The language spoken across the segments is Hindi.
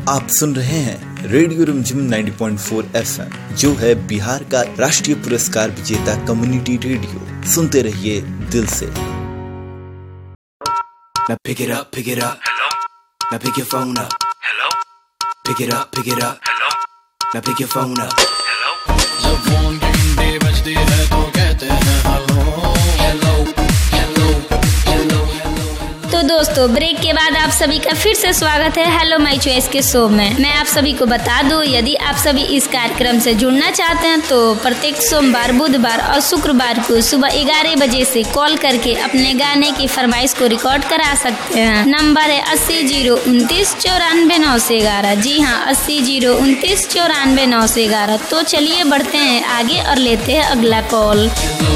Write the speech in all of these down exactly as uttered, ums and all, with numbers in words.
आप सुन रहे हैं रेडियो रिमझिम नब्बे पॉइंट चार एफएम, जो है बिहार का राष्ट्रीय पुरस्कार विजेता कम्युनिटी रेडियो। सुनते रहिए दिल से। Now pick it up, pick it up. Hello. Now pick your phone up. Hello. Pick it up, pick it up. Hello. Now pick your phone up. Hello. जब फोन की घंटी बजती है तो कहते हैं hello hello hello hello hello. तो दोस्तों, ब्रेक के बाद आप सभी का फिर से स्वागत है हेलो माय चॉइस के शो में। मैं आप सभी को बता दूं, यदि आप सभी इस कार्यक्रम से जुड़ना चाहते हैं तो प्रत्येक सोमवार, बुधवार और शुक्रवार को सुबह ग्यारह बजे से कॉल करके अपने गाने की फरमाइश को रिकॉर्ड करा सकते हैं। नंबर है अस्सी जीरो उनतीस चौरानवे नौ से ग्यारह। जी हाँ, अस्सी जीरो उनतीस चौरानवे नौ से ग्यारह। तो चलिए बढ़ते हैं आगे और लेते हैं अगला कॉल।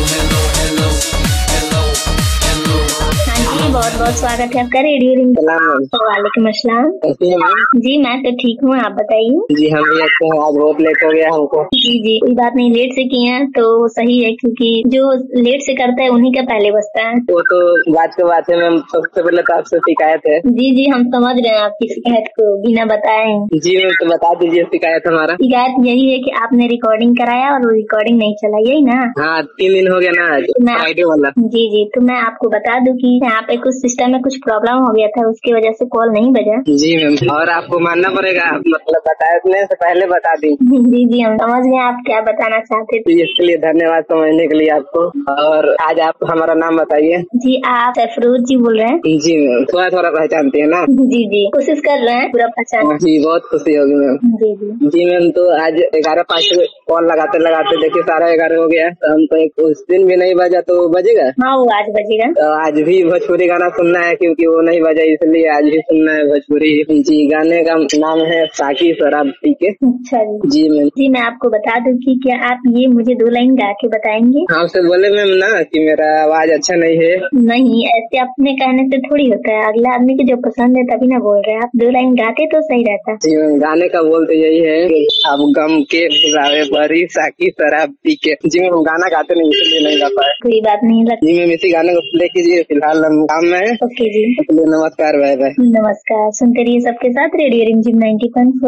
बहुत बहुत स्वागत है आपका रेडियो रिंग। वालेकुम अस्सलाम। जी मैं तो ठीक हूँ, आप बताइए। जी हम भी अच्छे हैं। आज बहुत लेट हो गया हमको। जी जी कोई बात नहीं, लेट से किए हैं तो सही है, क्योंकि जो लेट से करता है उन्हीं का पहले बजता है। वो तो बात के बात है मैम, सबसे पहले तो आपसे शिकायत है। जी जी हम समझ रहे हैं आपकी शिकायत को बिना बताए। जी मैम तो बता दीजिए शिकायत हमारा। शिकायत यही है कि आपने रिकॉर्डिंग कराया और वो रिकॉर्डिंग नहीं चला, यही ना? हाँ तीन दिन हो गया ना फ्राइडे वाला। जी जी तो मैं आपको बता दूं कि यहाँ पे कुछ सिस्टम में कुछ प्रॉब्लम हो गया था, उसकी वजह से कॉल नहीं बजा। जी मैम, और आपको मानना पड़ेगा, मतलब बताने से पहले बता दी। जी जी हम समझ गए आप क्या बताना चाहते थे। इसके लिए धन्यवाद समझने के लिए आपको। और आज आप हमारा नाम बताइए। जी आप सफरूज जी बोल रहे हैं? जी मैम, थोड़ा थोड़ा पहचानती है ना? जी जी कोशिश कर रहे हैं पूरा पहचान। जी बहुत खुशी होगी मैम। जी जी जी मैम, तो आज ग्यारह पाँच कॉल लगाते लगाते देखिए सारा ग्यारह हो गया। तो हम तो एक उस दिन भी नहीं बजा तो बजेगा। हाँ वो आज बजेगा। तो आज भी भोजपुरी गाना सुनना है, क्योंकि वो नहीं बजा इसलिए आज भी सुनना है भोजपुरी। जी गाने का नाम है साकी शराब पी के। अच्छा जी। जी मैम। जी मैं आपको बता दूं कि क्या आप ये मुझे दो लाइन गा के बताएंगे? आपसे बोले मैम ना कि मेरा आवाज अच्छा नहीं है। नहीं, ऐसे अपने कहने से थोड़ी होता है, अगला आदमी को जो पसंद है तभी ना बोल रहे हैं। आप दो लाइन गाते तो सही रहता। जी मैम, गाने का बोल तो यही है कि अब गम के बुलावे भरी साकी शराब पी के। जी मैम गाना गाते नहीं इसलिए नहीं गा पाए। कोई बात नहीं लग... जी मैम इसी गाने को प्ले कीजिए, फिलहाल हम काम में है। ओके जी, नमस्कार, बाय बाय। नमस्कार। सुनते रहिए सबके साथ रेडियो रिमझिम नब्बे पॉइंट चार।